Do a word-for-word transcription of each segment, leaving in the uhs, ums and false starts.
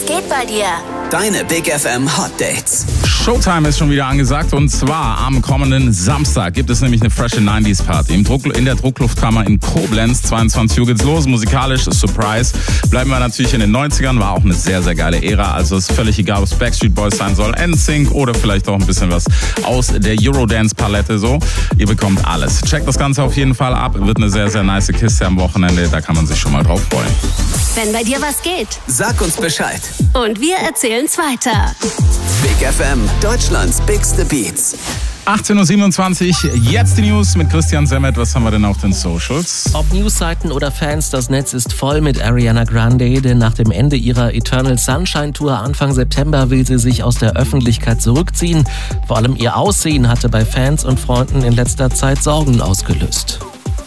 geht bei dir? Deine Big F M Hot Dates. Showtime ist schon wieder angesagt und zwar am kommenden Samstag gibt es nämlich eine frische neunziger Party im Druck, in der Druckluftkammer in Koblenz. zweiundzwanzig Uhr geht's los, musikalisch, Surprise. Bleiben wir natürlich in den neunzigern, war auch eine sehr, sehr geile Ära. Also es ist völlig egal, ob es Backstreet Boys sein soll, N Sync oder vielleicht auch ein bisschen was aus der Eurodance-Palette. So, ihr bekommt alles. Checkt das Ganze auf jeden Fall ab. Wird eine sehr, sehr nice Kiste am Wochenende. Da kann man sich schon mal drauf freuen. Wenn bei dir was geht. Sag uns Bescheid. Und wir erzählen's weiter. Big F M, Deutschlands bigste Beats. achtzehn Uhr siebenundzwanzig, jetzt die News mit Christian Semmet. Was haben wir denn auf den Socials? Ob Newsseiten oder Fans, das Netz ist voll mit Ariana Grande, denn nach dem Ende ihrer Eternal Sunshine Tour Anfang September will sie sich aus der Öffentlichkeit zurückziehen. Vor allem ihr Aussehen hatte bei Fans und Freunden in letzter Zeit Sorgen ausgelöst.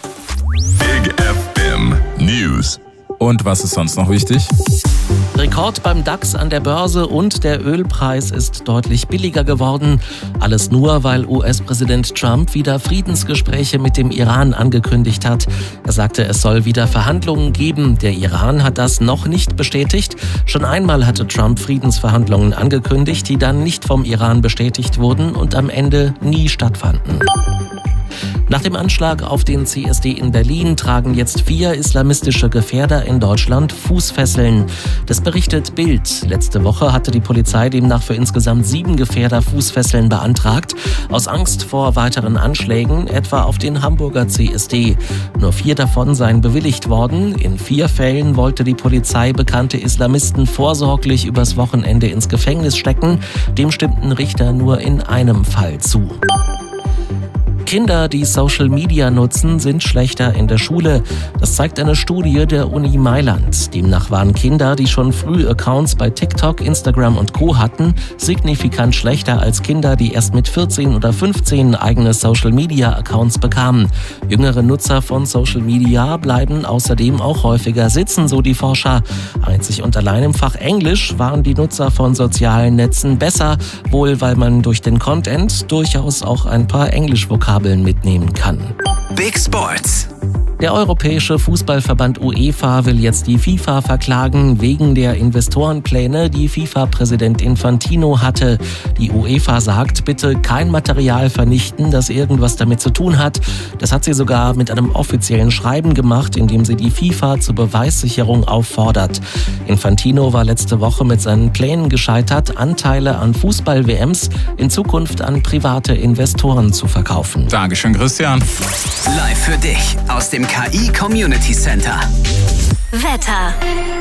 Big F M News. Und was ist sonst noch wichtig? Rekord beim DAX an der Börse und der Ölpreis ist deutlich billiger geworden. Alles nur, weil U S-Präsident Trump wieder Friedensgespräche mit dem Iran angekündigt hat. Er sagte, es soll wieder Verhandlungen geben. Der Iran hat das noch nicht bestätigt. Schon einmal hatte Trump Friedensverhandlungen angekündigt, die dann nicht vom Iran bestätigt wurden und am Ende nie stattfanden. Nach dem Anschlag auf den C S D in Berlin tragen jetzt vier islamistische Gefährder in Deutschland Fußfesseln. Das berichtet Bild. Letzte Woche hatte die Polizei demnach für insgesamt sieben Gefährder Fußfesseln beantragt, aus Angst vor weiteren Anschlägen, etwa auf den Hamburger C S D. Nur vier davon seien bewilligt worden. In vier Fällen wollte die Polizei bekannte Islamisten vorsorglich übers Wochenende ins Gefängnis stecken. Dem stimmten Richter nur in einem Fall zu. Kinder, die Social Media nutzen, sind schlechter in der Schule. Das zeigt eine Studie der Uni Mailand. Demnach waren Kinder, die schon früh Accounts bei TikTok, Instagram und Co. hatten, signifikant schlechter als Kinder, die erst mit vierzehn oder fünfzehn eigene Social Media Accounts bekamen. Jüngere Nutzer von Social Media bleiben außerdem auch häufiger sitzen, so die Forscher. Einzig und allein im Fach Englisch waren die Nutzer von sozialen Netzen besser, wohl weil man durch den Content durchaus auch ein paar Englischvokabeln mitnehmen kann. Big Sports. Der Europäische Fußballverband UEFA will jetzt die FIFA verklagen wegen der Investorenpläne, die FIFA-Präsident Infantino hatte. Die UEFA sagt, bitte kein Material vernichten, das irgendwas damit zu tun hat. Das hat sie sogar mit einem offiziellen Schreiben gemacht, in dem sie die FIFA zur Beweissicherung auffordert. Infantino war letzte Woche mit seinen Plänen gescheitert, Anteile an Fußball-W Ms in Zukunft an private Investoren zu verkaufen. Dankeschön, Christian. Live für dich aus dem K I Community Center. Wetter.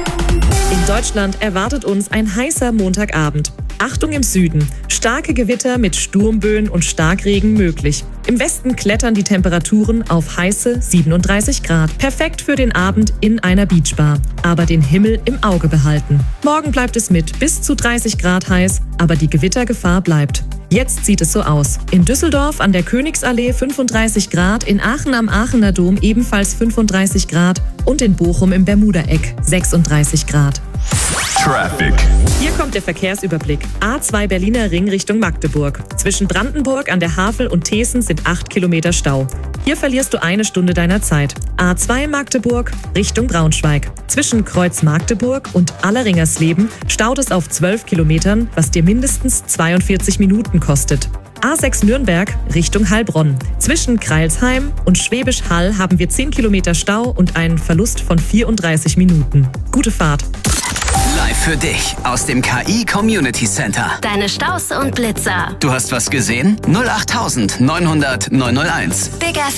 In Deutschland erwartet uns ein heißer Montagabend. Achtung im Süden. Starke Gewitter mit Sturmböen und Starkregen möglich. Im Westen klettern die Temperaturen auf heiße siebenunddreißig Grad. Perfekt für den Abend in einer Beachbar. Aber den Himmel im Auge behalten. Morgen bleibt es mit bis zu dreißig Grad heiß, aber die Gewittergefahr bleibt. Jetzt sieht es so aus. In Düsseldorf an der Königsallee fünfunddreißig Grad, in Aachen am Aachener Dom ebenfalls fünfunddreißig Grad und in Bochum im Bermuda-Eck sechsunddreißig Grad. Traffic. Hier kommt der Verkehrsüberblick. A zwei Berliner Ring Richtung Magdeburg. Zwischen Brandenburg an der Havel und Thesen sind acht Kilometer Stau. Hier verlierst du eine Stunde deiner Zeit. A zwei Magdeburg Richtung Braunschweig. Zwischen Kreuz Magdeburg und Alleringersleben staut es auf zwölf Kilometern, was dir mindestens zweiundvierzig Minuten kostet. A sechs Nürnberg Richtung Heilbronn. Zwischen Kreilsheim und Schwäbisch Hall haben wir zehn Kilometer Stau und einen Verlust von vierunddreißig Minuten. Gute Fahrt. Live für dich aus dem K I Community Center. Deine Staus und Blitzer. Du hast was gesehen? null acht neunhundert neunhunderteins. Big F